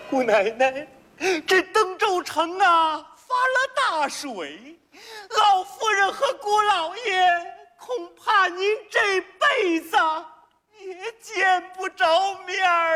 姑奶奶，这登州城啊发了大水，老夫人和姑老爷恐怕您这辈子也见不着面儿